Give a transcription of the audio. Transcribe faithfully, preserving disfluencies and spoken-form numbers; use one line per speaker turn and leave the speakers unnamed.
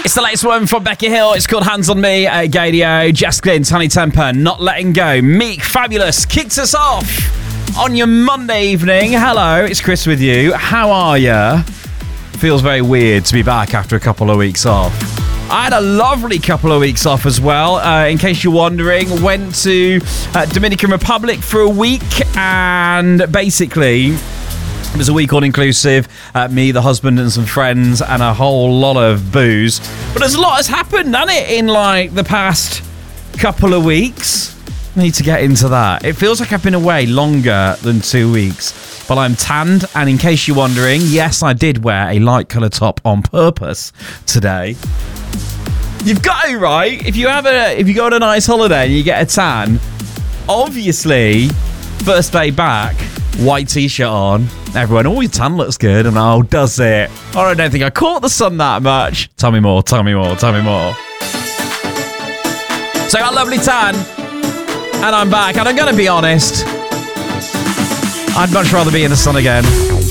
It's the latest one from Becky Hill. It's called Hands on Me. Uh, Gadio, Jess Glynn, Tiny Temper, Not Letting Go. Meek, Fabulous, kicks us off on your Monday evening. Hello, it's Chris with you. How are you? Feels very weird to be back after a couple of weeks off. I had a lovely couple of weeks off as well. Uh, in case you're wondering, went to uh, Dominican Republic for a week, and basically it was a week all-inclusive. Uh, me, the husband, and some friends, and a whole lot of booze. But there's a lot has happened, hasn't it, in like the past couple of weeks? Need to get into that. It feels like I've been away longer than two weeks. But I'm tanned, and in case you're wondering, yes, I did wear a light colour top on purpose today. You've got to, right? If you have a, if you go on a nice holiday and you get a tan, obviously, first day back, white t-shirt on, everyone, oh, your tan looks good, and oh, does it? Oh, I don't think I caught the sun that much. Tell me more, tell me more, tell me more. So I got a lovely tan, and I'm back, and I'm going to be honest, I'd much rather be in the sun again.